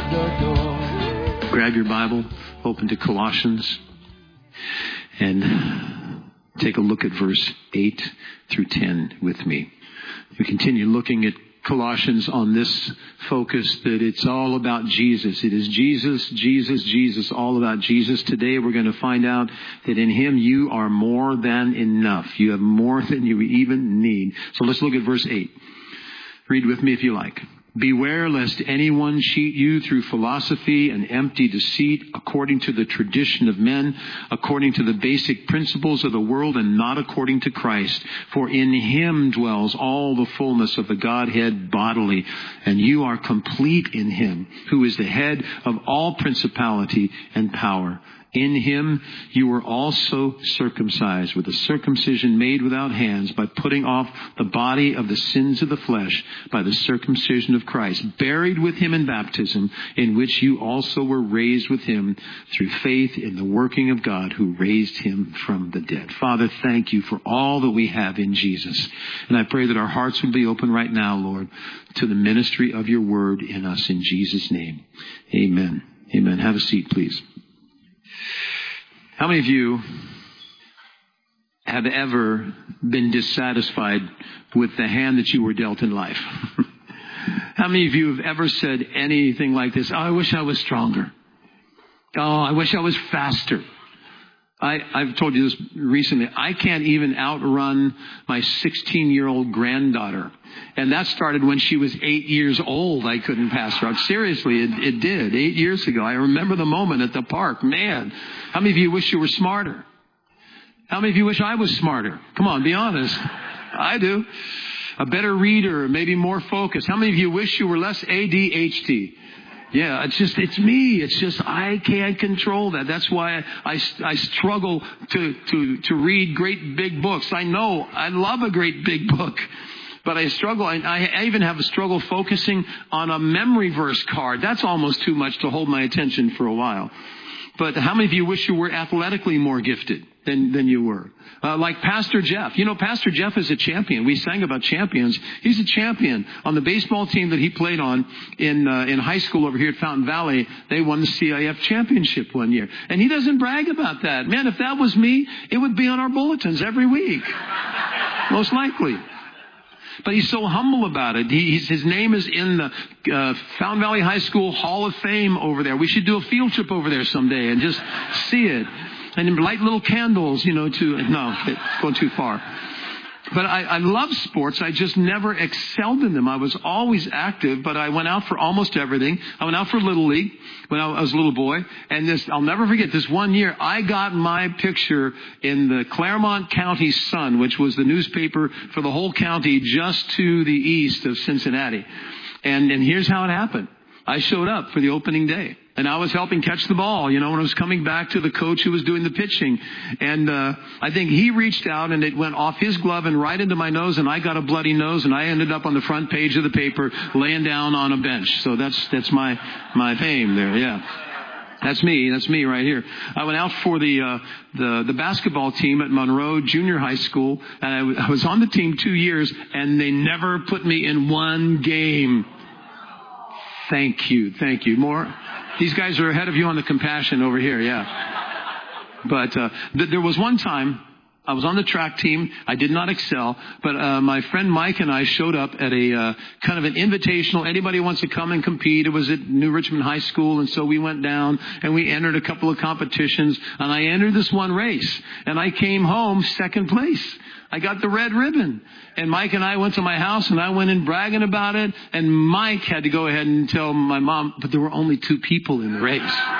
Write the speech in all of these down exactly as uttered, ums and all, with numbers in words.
Grab your Bible, open to Colossians, and take a look at verse eight through ten with me. We continue looking at Colossians on this focus that it's all about Jesus. It is Jesus, Jesus, Jesus, all about Jesus. Today we're going to find out that in Him you are more than enough. You have more than you even need. So let's look at verse eight. Read with me if you like. Beware lest anyone cheat you through philosophy and empty deceit, according to the tradition of men, according to the basic principles of the world, and not according to Christ. For in Him dwells all the fullness of the Godhead bodily, and you are complete in Him, who is the head of all principality and power. In Him you were also circumcised with a circumcision made without hands, by putting off the body of the sins of the flesh by the circumcision of Christ, buried with Him in baptism, in which you also were raised with Him through faith in the working of God who raised Him from the dead. Father, thank You for all that we have in Jesus. And I pray that our hearts would be open right now, Lord, to the ministry of Your word in us, in Jesus' name. Amen. Amen. Have a seat, please. How many of you have ever been dissatisfied with the hand that you were dealt in life? How many of you have ever said anything like this? Oh, I wish I was stronger. Oh, I wish I was faster. I, I've told you this recently. I can't even outrun my sixteen-year-old granddaughter. And that started when she was eight years old. I couldn't pass her up. Seriously, it, it did. Eight years ago. I remember the moment at the park. Man, how many of you wish you were smarter? How many of you wish I was smarter? Come on, be honest. I do. A better reader, maybe more focused. How many of you wish you were less A D H D? Yeah, it's just, it's me. It's just, I can't control that. That's why I, I, I struggle to, to, to read great big books. I know I love a great big book, but I struggle. I, I even have a struggle focusing on a memory verse card. That's almost too much to hold my attention for a while. But how many of you wish you were athletically more gifted than, than you were? Uh, like Pastor Jeff. You know, Pastor Jeff is a champion. We sang about champions. He's a champion. On the baseball team that he played on in uh, in high school over here at Fountain Valley, they won the C I F championship one year. And he doesn't brag about that. Man, if that was me, it would be on our bulletins every week. Most likely. But he's so humble about it. He, he's, his name is in the uh, Fountain Valley High School Hall of Fame over there. We should do a field trip over there someday and just see it. And light little candles, you know, to... No, it's going too far. But I, I love sports. I just never excelled in them. I was always active, but I went out for almost everything. I went out for Little League when I was a little boy. And this, I'll never forget, this one year, I got my picture in the Claremont County Sun, which was the newspaper for the whole county just to the east of Cincinnati. And, and here's how it happened. I showed up for the opening day. And I was helping catch the ball, you know, when I was coming back to the coach who was doing the pitching. And uh I think he reached out and it went off his glove and right into my nose, and I got a bloody nose, and I ended up on the front page of the paper laying down on a bench. So that's that's my my fame there, yeah. That's me. That's me right here. I went out for the uh the the basketball team at Monroe Junior High School, and I, w- I was on the team two years, and they never put me in one game. Thank you. Thank you. More... These guys are ahead of you on the compassion over here, yeah. But uh, th- there was one time I was on the track team. I did not excel, but uh, my friend Mike and I showed up at a uh, kind of an invitational. Anybody wants to come and compete? It was at New Richmond High School, and so we went down and we entered a couple of competitions. And I entered this one race, and I came home second place. I got the red ribbon. And Mike and I went to my house, and I went in bragging about it. And Mike had to go ahead and tell my mom, but there were only two people in the race.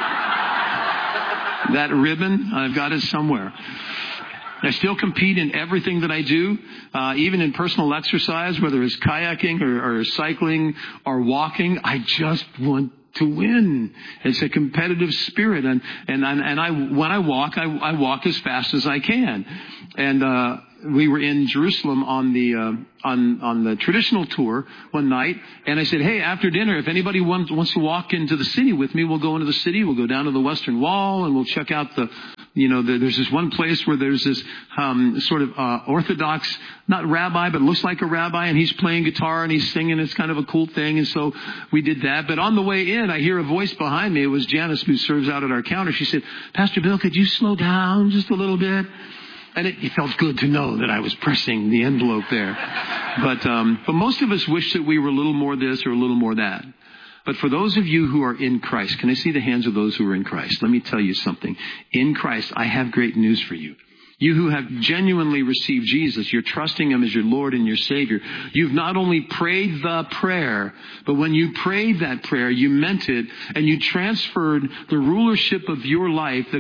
That ribbon, I've got it somewhere. I still compete in everything that I do, uh, even in personal exercise, whether it's kayaking or, or cycling or walking. I just want to win. It's a competitive spirit. And, and, and I, when I walk, I, I walk as fast as I can. And, uh, we were in Jerusalem on the, uh, on, on the traditional tour one night. And I said, hey, after dinner, if anybody wants, wants to walk into the city with me, we'll go into the city. We'll go down to the Western Wall and we'll check out the, You know, there, there's this one place where there's this um, sort of uh, Orthodox, not rabbi, but looks like a rabbi, and he's playing guitar and he's singing. It's kind of a cool thing, and so we did that. But on the way in, I hear a voice behind me. It was Janice, who serves out at our counter. She said, "Pastor Bill, could you slow down just a little bit?" And it, it felt good to know that I was pressing the envelope there. But um, but most of us wish that we were a little more this or a little more that. But for those of you who are in Christ, can I see the hands of those who are in Christ? Let me tell you something. In Christ, I have great news for you. You who have genuinely received Jesus, you're trusting Him as your Lord and your Savior. You've not only prayed the prayer, but when you prayed that prayer, you meant it, and you transferred the rulership of your life, the